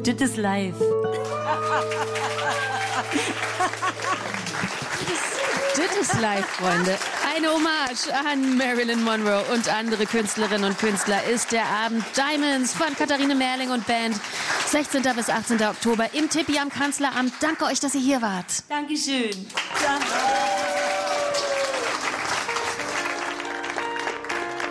Das ist live. Das ist live, Freunde. Eine Hommage an Marilyn Monroe und andere Künstlerinnen und Künstler ist der Abend Diamonds von Katharine Merling und Band. 16. bis 18. Oktober im Tippi am Kanzleramt. Danke euch, dass ihr hier wart. Dankeschön. Danke.